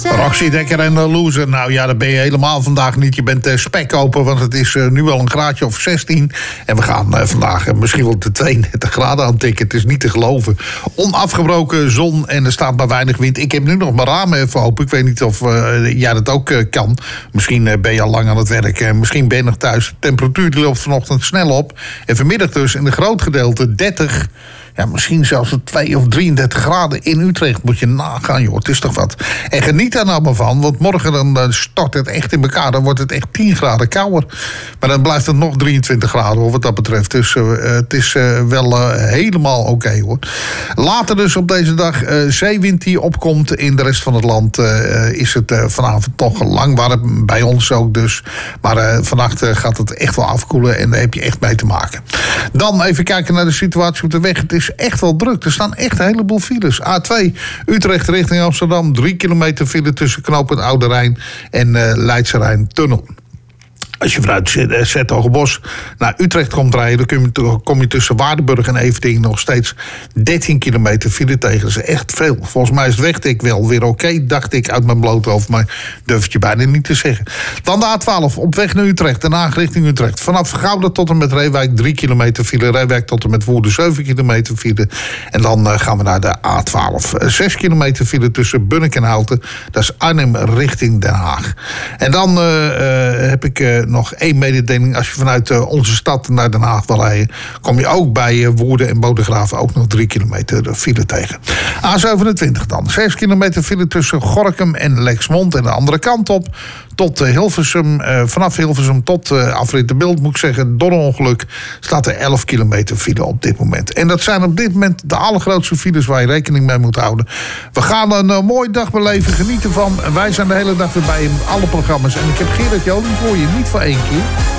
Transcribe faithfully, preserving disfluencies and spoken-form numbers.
Roxy Dekker en de Loser. Nou ja, dat ben je helemaal vandaag niet. Je bent uh, spekkoper, want het is uh, nu al een graadje of zestien. En we gaan uh, vandaag uh, misschien wel de tweeëndertig graden aantikken. Het is niet te geloven. Onafgebroken zon en er staat maar weinig wind. Ik heb nu nog mijn ramen even open. Ik weet niet of uh, jij dat ook uh, kan. Misschien uh, ben je al lang aan het werk. Uh, misschien ben je nog thuis. De temperatuur die loopt vanochtend snel op. En vanmiddag dus in een groot gedeelte dertig... Ja, misschien zelfs twee of drieëndertig graden in Utrecht. Moet je nagaan, joh. Het is toch wat. En geniet daar nou maar van. Want morgen dan uh, stort het echt in elkaar. Dan wordt het echt tien graden kouder. Maar dan blijft het nog drieëntwintig graden, hoor, wat dat betreft. Dus uh, het is uh, wel uh, helemaal oké, okay, hoor. Later dus op deze dag uh, zeewind die opkomt. In de rest van het land uh, is het uh, vanavond toch lang warm. Bij ons ook dus. Maar uh, vannacht uh, gaat het echt wel afkoelen. En daar heb je echt mee te maken. Dan even kijken naar de situatie op de weg. Het is is echt wel druk. Er staan echt een heleboel files. A twee, Utrecht richting Amsterdam. Drie kilometer file tussen knooppunt Oude Rijn en uh, Leidse Rijn Tunnel. Als je vanuit Zertogenbosch naar Utrecht komt rijden, dan kom je, kom je tussen Waardenburg en Everdingen nog steeds dertien kilometer file tegen. Dat is echt veel. Volgens mij is het wegdek wel weer oké, okay, dacht ik uit mijn blote hoofd, maar durf het je bijna niet te zeggen. Dan de A twaalf, op weg naar Utrecht, Den Haag richting Utrecht. Vanaf Gouda tot en met Reewijk drie kilometer file, Reewijk tot en met Woerden zeven kilometer file. En dan uh, gaan we naar de A twaalf. zes kilometer file tussen Bunnik en Houten. Dat is Arnhem richting Den Haag. En dan uh, uh, heb ik uh, nog één mededeling. Als je vanuit uh, onze stad naar Den Haag wil rijden, kom je ook bij uh, Woerden en Bodegraven ook nog drie kilometer file tegen. A zevenentwintig dan. zes kilometer file tussen Gorinchem en Lexmond en de andere kant op. Tot uh, Hilversum, uh, vanaf Hilversum tot uh, afrit de Beeld, moet ik zeggen, door een ongeluk staat er elf kilometer file op dit moment. En dat zijn op dit moment de allergrootste files waar je rekening mee moet houden. We gaan een uh, mooie dag beleven, genieten van. Wij zijn de hele dag weer bij in alle programma's. En ik heb Gerard Joling voor je, niet voor één keer,